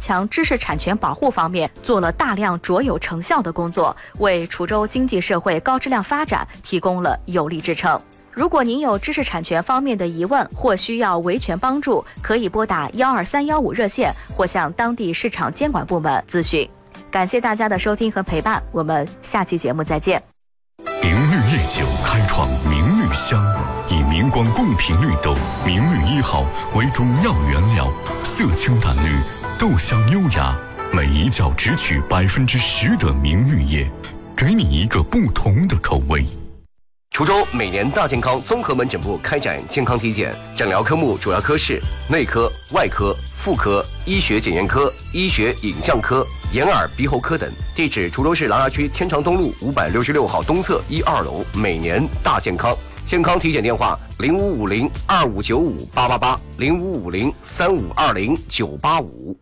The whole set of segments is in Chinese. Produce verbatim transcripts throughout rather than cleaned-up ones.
强知识产权保护方面做了大量卓有成效的工作，为滁州经济社会高质量发展提供了有力支撑。如果您有知识产权方面的疑问或需要维权帮助，可以拨打幺二三幺五热线或向当地市场监管部门咨询。感谢大家的收听和陪伴，我们下期节目再见。 明绿夜酒开创明绿香，以明光贡品绿豆明绿一号为主要原料，色清淡绿，豆香优雅，每一角只取百分之十的明绿叶，给你一个不同的口味。 滁州每年大健康综合门诊部开展健康体检，诊疗科目主要科室内科、外科、妇科、医学检验科、医学影像科、眼耳鼻喉科等。地址：滁州市琅琊区天长东路五百六十六号东侧一二楼。每年大健康。健康体检电话：零五五零二五九五八八八，零五五零三五二零九八五。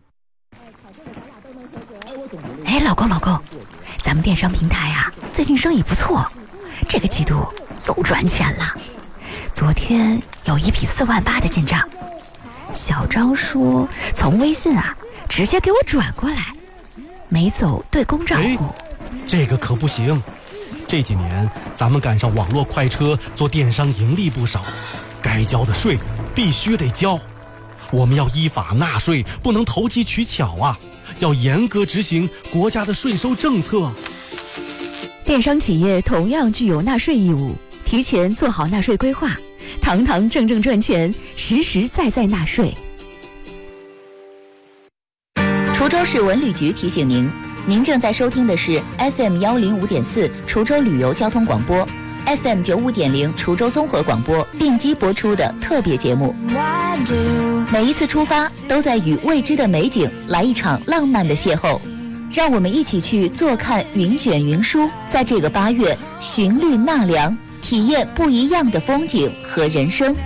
哎，老公老公，咱们电商平台啊，最近生意不错，这个季度又赚钱了。昨天有一笔四万八的进账，小张说从微信啊直接给我转过来，没走对公账户。 这个可不行，这几年咱们赶上网络快车，做电商盈利不少，该交的税必须得交。我们要依法纳税，不能投机取巧啊，要严格执行国家的税收政策。 电商企业同样具有纳税义务，提前做好纳税规划，堂堂正正赚钱，实实在在纳税。 滁州市文旅局提醒您，您正在收听的是 F M 幺零五点四滁州旅游交通广播 ，F M 九五点零滁州综合广播并机播出的特别节目。每一次出发，都在与未知的美景来一场浪漫的邂逅。让我们一起去坐看云卷云舒，在这个八月寻绿纳凉，体验不一样的风景和人生。